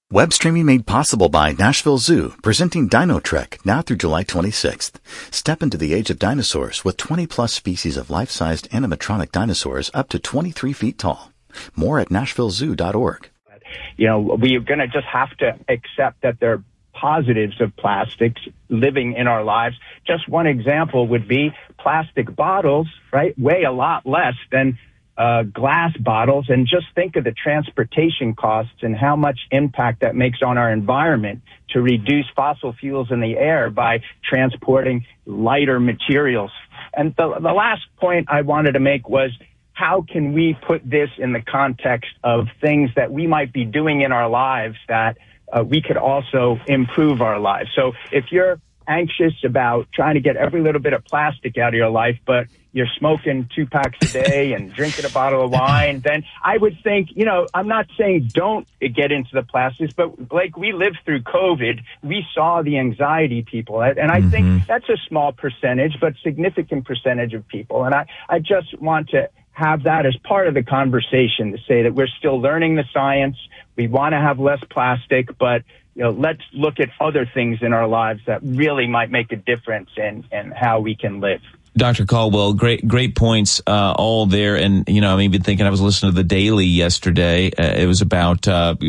Web streaming made possible by Nashville Zoo, presenting Dino Trek now through July 26th. Step into the age of dinosaurs with 20-plus species of life-sized animatronic dinosaurs up to 23 feet tall. More at nashvillezoo.org. You know, we are going to just have to accept that there are positives of plastics living in our lives. Just one example would be plastic bottles, right, weigh a lot less than glass bottles, and just think of the transportation costs and how much impact that makes on our environment to reduce fossil fuels in the air by transporting lighter materials. And the last point I wanted to make was, how can we put this in the context of things that we might be doing in our lives that we could also improve our lives? So if you're anxious about trying to get every little bit of plastic out of your life, but you're smoking 2 packs a day and drinking a bottle of wine, then I would think, you know, I'm not saying don't get into the plastics, but Blake, we lived through COVID. We saw the anxiety people. And I think that's a small percentage, but significant percentage of people. And I just want to have that as part of the conversation, to say that we're still learning the science. We want to have less plastic, but you know, let's look at other things in our lives that really might make a difference in how we can live. Dr. Caldwell, great points, all there. And, you know, I'm even thinking, I was listening to the Daily yesterday. It was about,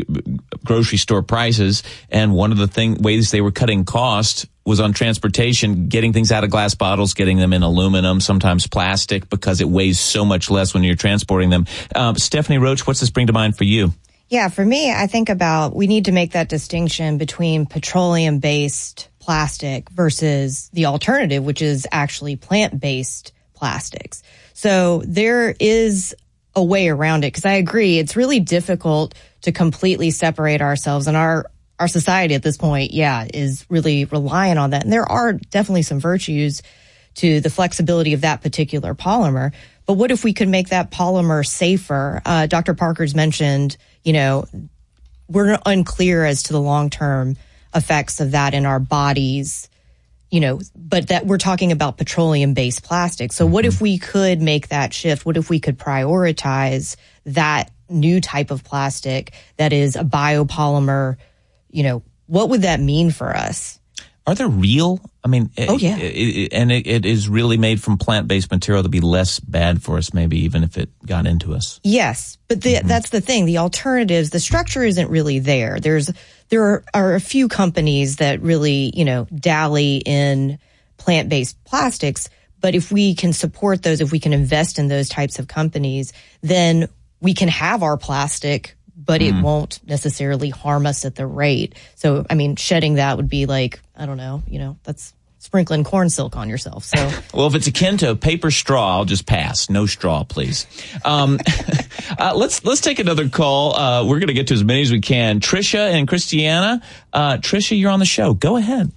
grocery store prices. And one of the ways they were cutting costs was on transportation, getting things out of glass bottles, getting them in aluminum, sometimes plastic, because it weighs so much less when you're transporting them. Stephanie Roach, what's this bring to mind for you? Yeah, for me, I think about, we need to make that distinction between petroleum-based plastic versus the alternative, which is actually plant-based plastics. So there is a way around it, because I agree, it's really difficult to completely separate ourselves, and our society at this point, is really relying on that. And there are definitely some virtues to the flexibility of that particular polymer. But what if we could make that polymer safer? Dr. Parker's mentioned, you know, we're unclear as to the long-term effects of that in our bodies, you know, but that we're talking about petroleum-based plastic. So what if we could make that shift? What if we could prioritize that new type of plastic that is a biopolymer? You know, what would that mean for us? Are there real? I mean, it is really made from plant-based material to be less bad for us, maybe even if it got into us. Yes, but that's the thing. The alternatives, the structure isn't really there. There are a few companies that really, you know, dally in plant-based plastics. But if we can support those, if we can invest in those types of companies, then we can have our plastic, but it won't necessarily harm us at the rate. So, I mean, shedding that would be like, I don't know, you know, that's sprinkling corn silk on yourself. So, well, if it's akin to a paper straw, I'll just pass. No straw, please. Let's take another call. We're going to get to as many as we can. Tricia and Christiana. Tricia, you're on the show. Go ahead.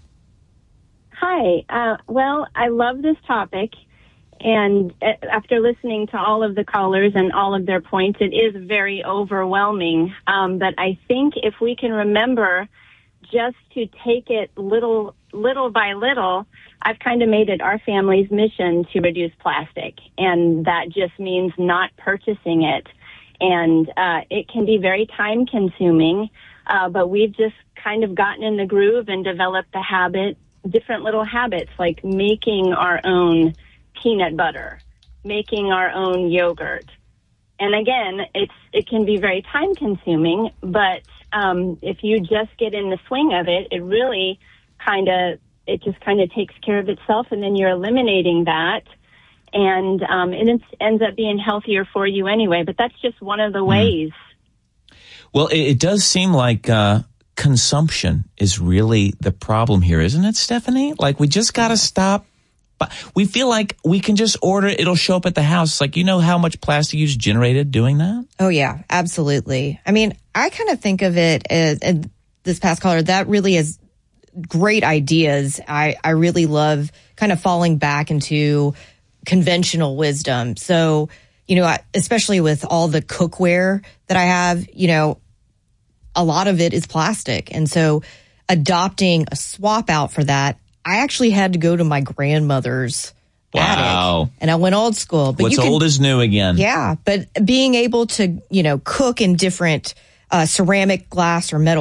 Hi. Well, I love this topic. And after listening to all of the callers and all of their points, it is very overwhelming. But I think if we can remember just to take it little by little, I've kind of made it our family's mission to reduce plastic. And that just means not purchasing it. And it can be very time consuming, but we've just kind of gotten in the groove and developed the habit, different little habits, like making our own peanut butter, making our own yogurt. And again, it can be very time consuming, but if you just get in the swing of it, it really it just kind of takes care of itself, and then you're eliminating that, and it ends up being healthier for you anyway. But that's just one of the ways. Well, it does seem like consumption is really the problem here, isn't it, Stephanie? Like, we just got to stop. But we feel like we can just order it. It'll show up at the house. Like, you know how much plastic use generated doing that? Oh, yeah, absolutely. I mean, I kind of think of it as this past caller, that really is great ideas. I really love kind of falling back into conventional wisdom. So, you know, especially with all the cookware that I have, you know, a lot of it is plastic. And so adopting a swap out for that, I actually had to go to my grandmother's attic, and I went old school. But what's old is new again. Yeah, but being able to, you know, cook in different ceramic, glass, or metal